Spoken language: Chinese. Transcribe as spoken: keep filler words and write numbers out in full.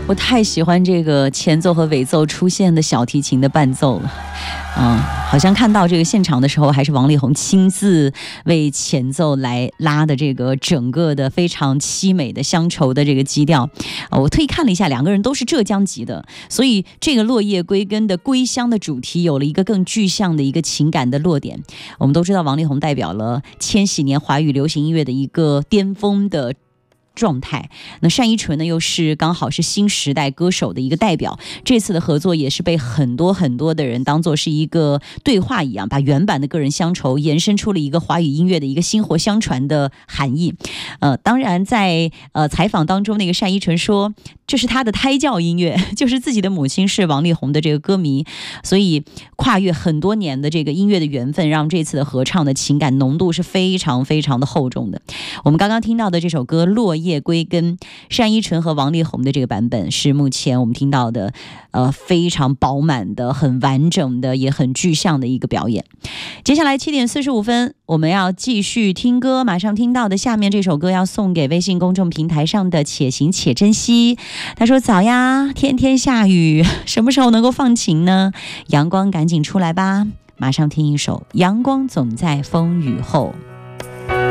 我太喜欢这个前奏和尾奏出现的小提琴的伴奏了。嗯，好像看到这个现场的时候，还是王力宏亲自为前奏来拉的这个整个的非常凄美的乡愁的这个基调。呃、我特意看了一下，两个人都是浙江籍的，所以这个落叶归根的归乡的主题有了一个更具象的一个情感的落点。我们都知道王力宏代表了千禧年华语流行音乐的一个巅峰的状态，那单依纯呢又是刚好是新时代歌手的一个代表，这次的合作也是被很多很多的人当作是一个对话一样，把原版的个人乡愁延伸出了一个华语音乐的一个薪火相传的含义。呃，当然在呃采访当中，那个单依纯说这是他的胎教音乐，就是自己的母亲是王力宏的这个歌迷，所以跨越很多年的这个音乐的缘分，让这次的合唱的情感浓度是非常非常的厚重的。我们刚刚听到的这首歌《落叶归根》，单依纯和王力宏的这个版本是目前我们听到的呃非常饱满的、很完整的、也很具象的一个表演。接下来七点四十五分，我们要继续听歌，马上听到的下面这首歌要送给微信公众平台上的且行且珍惜。他说早呀，天天下雨，什么时候能够放晴呢？阳光赶紧出来吧，马上听一首《阳光总在风雨后》。